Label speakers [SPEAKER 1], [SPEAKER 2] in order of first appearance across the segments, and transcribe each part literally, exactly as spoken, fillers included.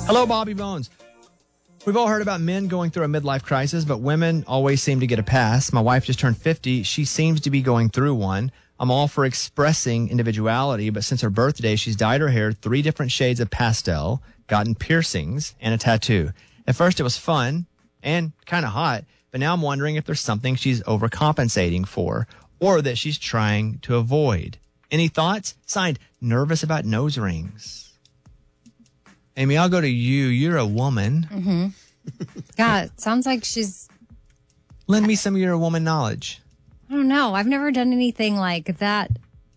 [SPEAKER 1] Hello, Bobby Bones. We've all heard about men going through a midlife crisis, but women always seem to get a pass. My wife just turned fifty. She seems to be going through one. I'm all for expressing individuality, but since her birthday, she's dyed her hair three different shades of pastel, gotten piercings, and a tattoo. At first, it was fun and kind of hot, but now I'm wondering if there's something she's overcompensating for or that she's trying to avoid. Any thoughts? Signed, Nervous About Nose Rings. Amy, I'll go to you. You're a woman.
[SPEAKER 2] Mm-hmm. Yeah, it sounds like she's...
[SPEAKER 1] Lend me some of your woman knowledge.
[SPEAKER 2] I don't know. I've never done anything like that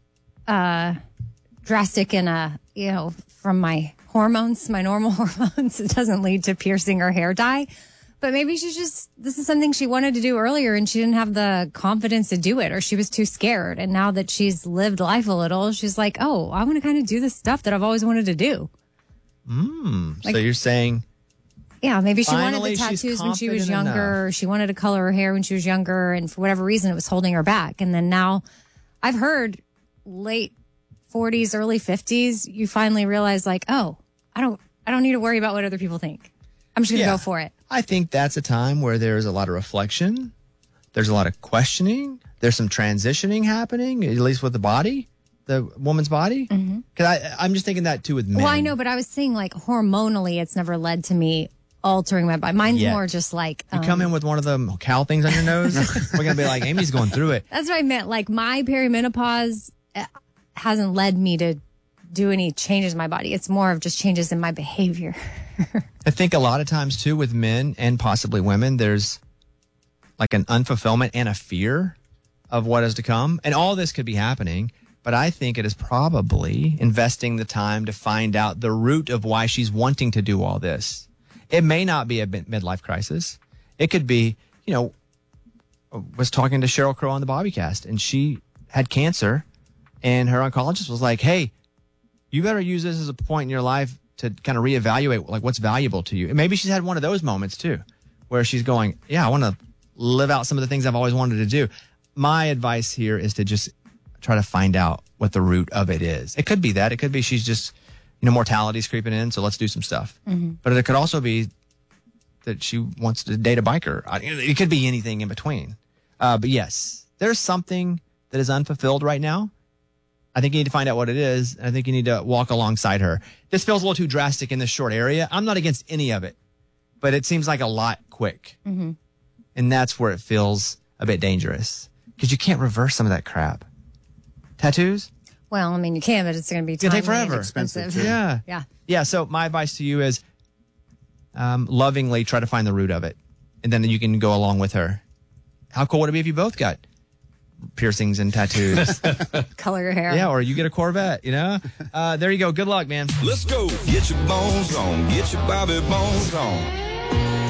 [SPEAKER 2] uh, drastic in a, you know, from my hormones, my normal hormones. It doesn't lead to piercing or hair dye. But maybe she's just, this is something she wanted to do earlier and she didn't have the confidence to do it, or she was too scared. And now that she's lived life a little, she's like, oh, I want to kind of do this stuff that I've always wanted to do.
[SPEAKER 1] Mm,
[SPEAKER 2] like,
[SPEAKER 1] so you're saying...
[SPEAKER 2] Yeah, maybe she wanted
[SPEAKER 1] Finally,
[SPEAKER 2] the
[SPEAKER 1] she's
[SPEAKER 2] tattoos when she was
[SPEAKER 1] confident
[SPEAKER 2] younger. Or she wanted to color her hair when she was younger. And for whatever reason, it was holding her back. And then now I've heard late forties, early fifties, you finally realize like, oh, I don't, I don't need to worry about what other people think. I'm just going to
[SPEAKER 1] Yeah.
[SPEAKER 2] go for it.
[SPEAKER 1] I think that's a time where there's a lot of reflection. There's a lot of questioning. There's some transitioning happening, at least with the body, the woman's body.
[SPEAKER 2] Mm-hmm.
[SPEAKER 1] Because I, I'm just thinking that too with men.
[SPEAKER 2] Well, I know, but I was saying like hormonally, it's never led to me altering my body. Mine's
[SPEAKER 1] Yet.
[SPEAKER 2] more just like...
[SPEAKER 1] You
[SPEAKER 2] um,
[SPEAKER 1] come in with one of the cow things on your nose, we're going to be like, Amy's going through it.
[SPEAKER 2] That's what I meant. Like my perimenopause uh, hasn't led me to do any changes in my body. It's more of just changes in my behavior.
[SPEAKER 1] I think a lot of times too with men and possibly women, there's like an unfulfillment and a fear of what is to come. And all this could be happening, but I think it is probably investing the time to find out the root of why she's wanting to do all this. It may not be a mid- midlife crisis. It could be, you know, I was talking to Sheryl Crow on the Bobbycast, and she had cancer, and her oncologist was like, hey, you better use this as a point in your life to kind of reevaluate like what's valuable to you. And maybe she's had one of those moments too, where she's going, yeah, I want to live out some of the things I've always wanted to do. My advice here is to just try to find out what the root of it is. It could be that. It could be she's just, you know, mortality's creeping in, so let's do some stuff.
[SPEAKER 2] Mm-hmm.
[SPEAKER 1] But it could also be that she wants to date a biker. It could be anything in between. Uh, but yes, there's something that is unfulfilled right now. I think you need to find out what it is. I think you need to walk alongside her. This feels a little too drastic in this short area. I'm not against any of it, but it seems like a lot quick.
[SPEAKER 2] Mm-hmm.
[SPEAKER 1] And that's where it feels a bit dangerous because you can't reverse some of that crap. Tattoos?
[SPEAKER 2] Well, I mean, you can, but it's going to be
[SPEAKER 1] It's gonna take
[SPEAKER 2] timely and
[SPEAKER 1] forever.
[SPEAKER 2] expensive.
[SPEAKER 1] Yeah.
[SPEAKER 2] Yeah.
[SPEAKER 1] Yeah. So my advice to you is um, lovingly try to find the root of it. And then you can go along with her. How cool would it be if you both got piercings and tattoos?
[SPEAKER 2] Color your hair.
[SPEAKER 1] Yeah, or you get a Corvette, you know? Uh, there you go. Good luck, man.
[SPEAKER 3] Let's go. Get your bones on. Get your Bobby Bones on.